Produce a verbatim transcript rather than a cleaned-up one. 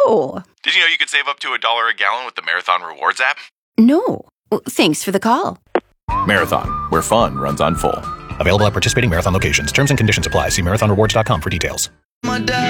Oh. Did you know you could save up to a dollar a gallon with the Marathon Rewards app? No. Thanks for the call. Marathon, where fun runs on full. Available at participating Marathon locations. Terms and conditions apply. See marathon rewards dot com for details.